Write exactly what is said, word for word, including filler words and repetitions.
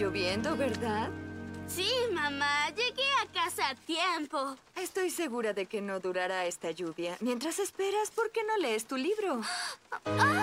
lloviendo, ¿verdad? Sí, mamá. Llegué a casa a tiempo. Estoy segura de que no durará esta lluvia. Mientras esperas, ¿por qué no lees tu libro?